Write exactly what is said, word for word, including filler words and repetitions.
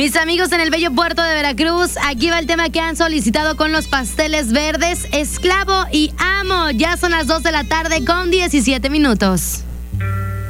Mis amigos en el bello puerto de Veracruz, aquí va el tema que han solicitado con los pasteles verdes, Esclavo y Amo. Ya son las dos de la tarde con diecisiete minutos.